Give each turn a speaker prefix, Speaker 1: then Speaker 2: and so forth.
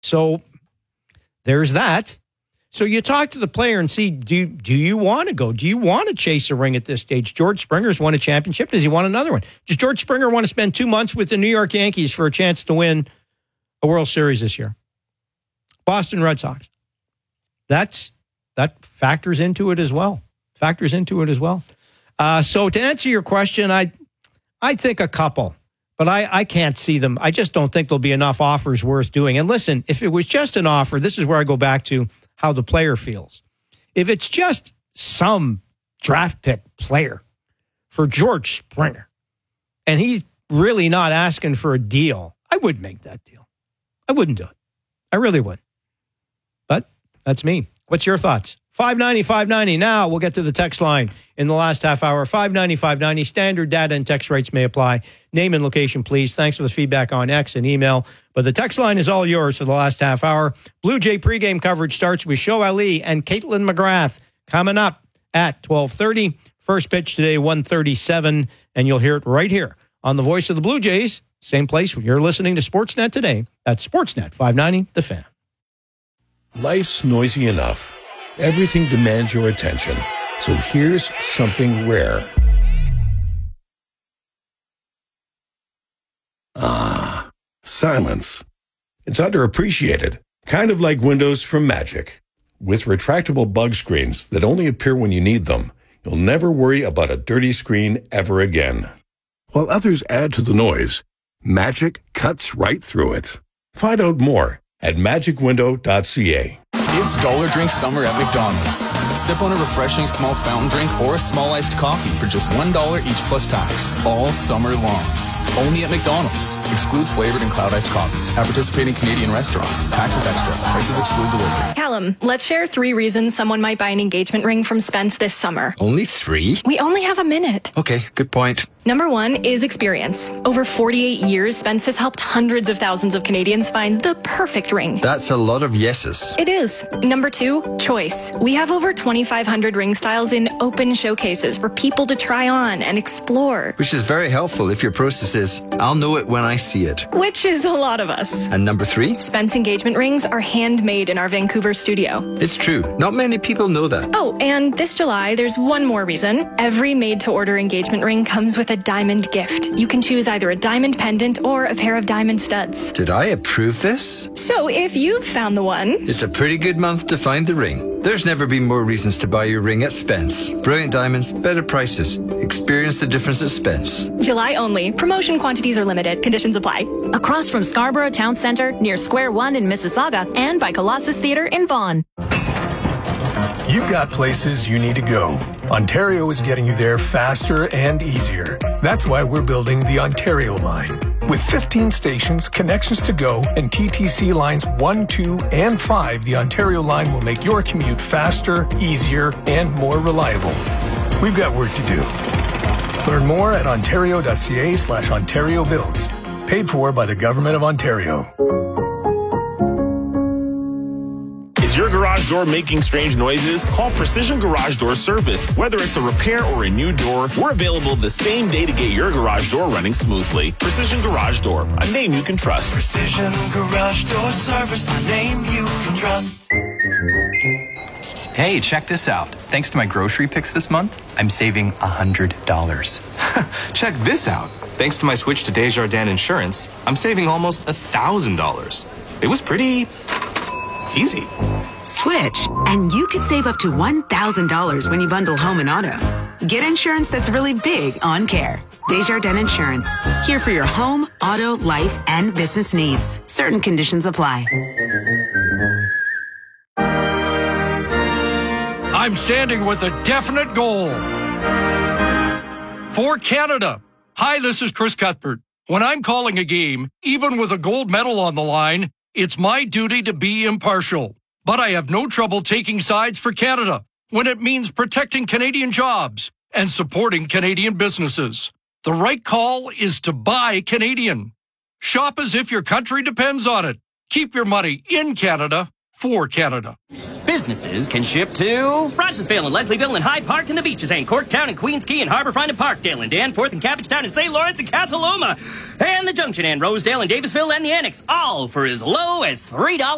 Speaker 1: So there's that. So you talk to the player and see, do you want to go? Do you want to chase a ring at this stage? George Springer's won a championship. Does he want another one? Does George Springer want to spend 2 months with the New York Yankees for a chance to win a World Series this year? Boston Red Sox. That factors into it as well. So to answer your question, I think a couple. But I can't see them. I just don't think there'll be enough offers worth doing. And listen, if it was just an offer, this is where I go back to how the player feels. If it's just some draft pick player for George Springer, and he's really not asking for a deal, I wouldn't make that deal. I wouldn't do it. I really would. But that's me. What's your thoughts? 590-590. Now we'll get to the text line in the last half hour. 590-590. Standard data and text rates may apply. Name and location, please. Thanks for the feedback on X and email. But the text line is all yours for the last half hour. Blue Jay pregame coverage starts with Show Ali and Caitlin McGrath coming up at 12:30. First pitch today, 1:37, and you'll hear it right here on the Voice of the Blue Jays. Same place when you're listening to Sportsnet today. That's Sportsnet 590, The Fan.
Speaker 2: Life's noisy enough. Everything demands your attention. So here's something rare. Silence. It's underappreciated. Kind of like windows from Magic. With retractable bug screens that only appear when you need them, you'll never worry about a dirty screen ever again. While others add to the noise, Magic cuts right through it. Find out more at magicwindow.ca.
Speaker 3: It's Dollar Drink Summer at McDonald's. Sip on a refreshing small fountain drink or a small iced coffee for just $1 each plus tax, all summer long. Only at McDonald's. Excludes flavored and cloud iced coffees. At participating Canadian restaurants. Taxes extra. Prices exclude delivery.
Speaker 4: Callum, let's share 3 reasons someone might buy an engagement ring from Spence this summer.
Speaker 5: Only 3?
Speaker 4: We only have a minute.
Speaker 5: Okay, good point.
Speaker 4: Number 1 is experience. Over 48 years, Spence has helped hundreds of thousands of Canadians find the perfect ring.
Speaker 5: That's a lot of yeses.
Speaker 4: It is. Number 2, choice. We have over 2,500 ring styles in open showcases for people to try on and explore.
Speaker 5: Which is very helpful if your process is, I'll know it when I see it.
Speaker 4: Which is a lot of us.
Speaker 5: And number 3?
Speaker 4: Spence engagement rings are handmade in our Vancouver studio.
Speaker 5: It's true. Not many people know that.
Speaker 4: Oh, and this July, there's one more reason. Every made-to-order engagement ring comes with a diamond gift. You can choose either a diamond pendant or a pair of diamond studs.
Speaker 5: Did I approve this?
Speaker 4: So if you've found the one...
Speaker 5: It's a pretty good month to find the ring. There's never been more reasons to buy your ring at Spence. Brilliant diamonds, better prices. Experience the difference at Spence.
Speaker 4: July only. Promotion quantities are limited. Conditions apply.
Speaker 6: Across from Scarborough Town Centre, near Square One in Mississauga, and by Colossus Theatre in Vaughan.
Speaker 7: You've got places you need to go. Ontario is getting you there faster and easier. That's why we're building the Ontario line. With 15 stations, connections to go, and TTC lines 1, 2, and 5, the Ontario line will make your commute faster, easier, and more reliable. We've got work to do. Learn more at ontario.ca/Ontario Builds. Paid for by the Government of Ontario.
Speaker 8: Is your garage door making strange noises? Call Precision Garage Door Service. Whether it's a repair or a new door, we're available the same day to get your garage door running smoothly. Precision Garage Door, a name you can trust.
Speaker 9: Precision Garage Door Service, a name you can trust.
Speaker 10: Hey, check this out. Thanks to my grocery picks this month, I'm saving $100.
Speaker 11: Check this out. Thanks to my switch to Desjardins Insurance, I'm saving almost $1,000. It was pretty easy.
Speaker 12: Switch, and you could save up to $1,000 when you bundle home and auto. Get insurance that's really big on care. Desjardins Insurance. Here for your home, auto, life, and business needs. Certain conditions apply.
Speaker 13: I'm standing with a definite goal. For Canada. Hi, this is Chris Cuthbert. When I'm calling a game, even with a gold medal on the line, it's my duty to be impartial. But I have no trouble taking sides for Canada when it means protecting Canadian jobs and supporting Canadian businesses. The right call is to buy Canadian. Shop as if your country depends on it. Keep your money in Canada for Canada.
Speaker 14: Businesses can ship to Rogersville and Leslieville and Hyde Park and the beaches and Corktown and Queens Quay and Harbourfront and Parkdale and Danforth and Cabbagetown and St. Lawrence and Casa Loma and the Junction and Rosedale and Davisville and the Annex, all for as low as $3.